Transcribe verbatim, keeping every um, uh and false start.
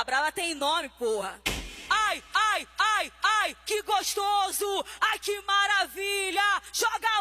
A brava tem nome, porra. Ai, ai, ai, ai, que gostoso. Ai, que maravilha. Joga